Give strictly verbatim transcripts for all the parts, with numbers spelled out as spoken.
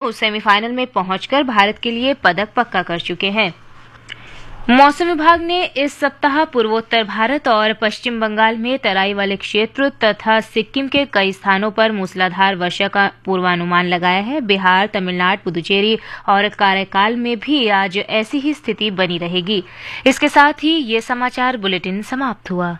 दोनों सेमीफाइनल में पहुंचकर भारत के लिए पदक पक्का कर चुके हैं। मौसम विभाग ने इस सप्ताह पूर्वोत्तर भारत और पश्चिम बंगाल में तराई वाले क्षेत्र तथा सिक्किम के कई स्थानों पर मूसलाधार वर्षा का पूर्वानुमान लगाया है। बिहार, तमिलनाडु, पुदुचेरी और काराकाल में भी आज ऐसी ही स्थिति बनी रहेगी। इसके साथ ही ये समाचार बुलेटिन समाप्त हुआ।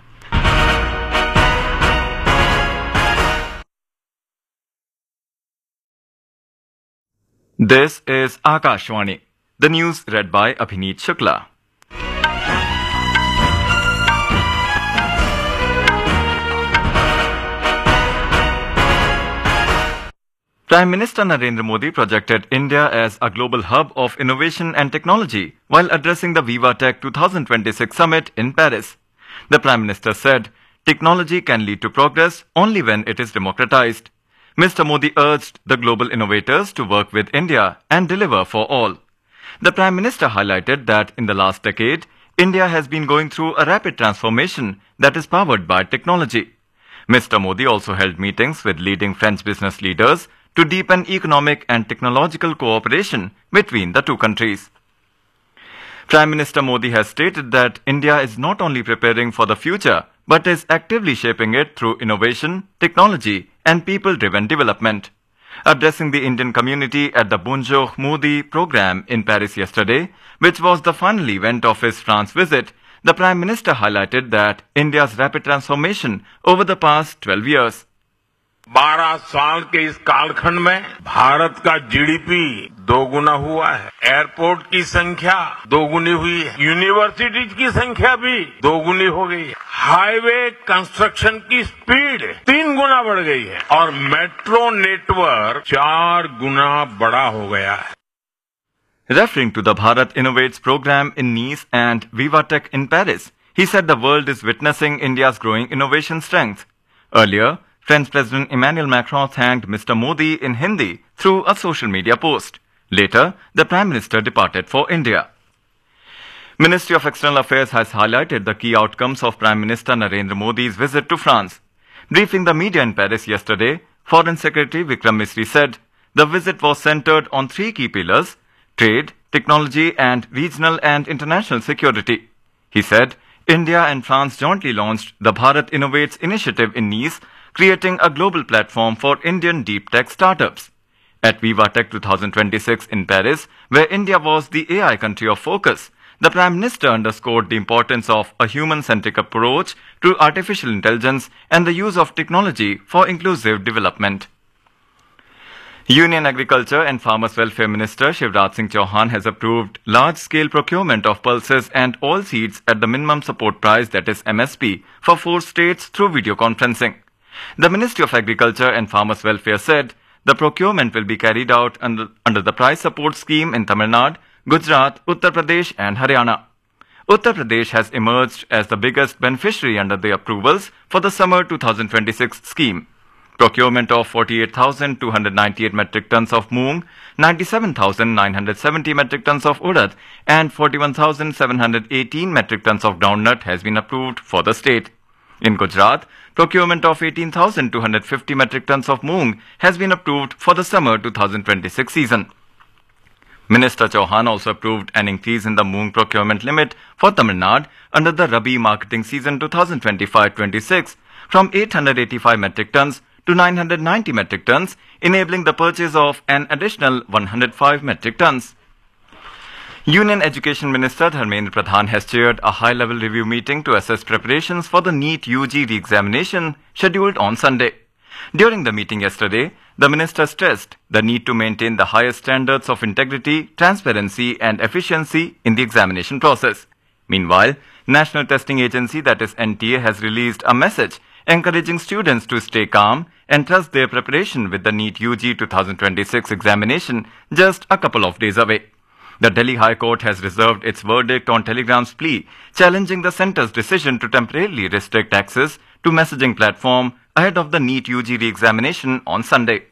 This is Akashwani. The news read by Abhineet Shukla. Prime Minister Narendra Modi projected India as a global hub of innovation and technology while addressing the Viva Tech twenty twenty-six summit in Paris. The Prime Minister said, technology can lead to progress only when it is democratized. Mister Modi urged the global innovators to work with India and deliver for all. The Prime Minister highlighted that in the last decade, India has been going through a rapid transformation that is powered by technology. Mister Modi also held meetings with leading French business leaders to deepen economic and technological cooperation between the two countries. Prime Minister Modi has stated that India is not only preparing for the future, but is actively shaping it through innovation, technology, and people-driven development. Addressing the Indian community at the Bonjour Modi program in Paris yesterday, which was the final event of his France visit, the Prime Minister highlighted that India's rapid transformation over the past twelve years. बारह साल के इस कालखंड में भारत का GDP दोगुना हुआ है, एयरपोर्ट की संख्या दोगुनी हुई है, यूनिवर्सिटीज की संख्या भी दोगुनी हो गई है, हाईवे कंस्ट्रक्शन की स्पीड तीन गुना बढ़ गई है और मेट्रो नेटवर्क चार गुना बड़ा हो गया है. Referring to the Bharat Innovates program in Nice and Viva Tech in Paris, he said the world is witnessing India's growing innovation strength. Earlier, French President Emmanuel Macron thanked Mister Modi in Hindi through a social media post. Later, the Prime Minister departed for India. Ministry of External Affairs has highlighted the key outcomes of Prime Minister Narendra Modi's visit to France. Briefing the media in Paris yesterday, Foreign Secretary Vikram Misri said the visit was centered on three key pillars: trade, technology, and regional and international security. He said India and France jointly launched the Bharat Innovates initiative in Nice, creating a global platform for Indian deep tech startups. At Viva Tech twenty twenty-six in Paris, where India was the A I country of focus, the Prime Minister underscored the importance of a human-centric approach to artificial intelligence and the use of technology for inclusive development. Union Agriculture and Farmers Welfare Minister Shivraj Singh Chauhan has approved large-scale procurement of pulses and oilseeds at the minimum support price, that is M S P, for four states through video conferencing. The Ministry of Agriculture and Farmers Welfare said the procurement will be carried out under, under the price support scheme in Tamil Nadu, Gujarat, Uttar Pradesh and Haryana. Uttar Pradesh has emerged as the biggest beneficiary under the approvals for the summer twenty twenty-six scheme. Procurement of forty-eight thousand two hundred ninety-eight metric tons of moong, ninety-seven thousand nine hundred seventy metric tons of urad and forty-one thousand seven hundred eighteen metric tons of groundnut has been approved for the state. In Gujarat, procurement of eighteen thousand two hundred fifty metric tons of moong has been approved for the summer twenty twenty-six season. Minister Chauhan also approved an increase in the moong procurement limit for Tamil Nadu under the Rabi marketing season twenty twenty-five twenty-six from eight hundred eighty-five metric tons to nine hundred ninety metric tons, enabling the purchase of an additional one hundred five metric tons. Union Education Minister Dharmendra Pradhan has chaired a high-level review meeting to assess preparations for the NEET U G re-examination scheduled on Sunday. During the meeting yesterday, the minister stressed the need to maintain the highest standards of integrity, transparency and efficiency in the examination process. Meanwhile, National Testing Agency, that is N T A, has released a message encouraging students to stay calm and trust their preparation with the NEET U G twenty twenty-six examination just a couple of days away. The Delhi High Court has reserved its verdict on Telegram's plea, challenging the centre's decision to temporarily restrict access to messaging platform ahead of the NEET U G re-examination on Sunday.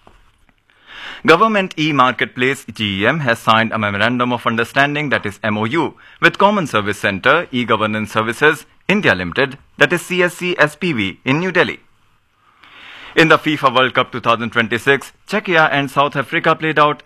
Government e-Marketplace G E M has signed a Memorandum of Understanding, that is M O U, with Common Service Centre E-Governance Services India Limited, that is C S C S P V, in New Delhi. In the FIFA World Cup twenty twenty-six, Czechia and South Africa played out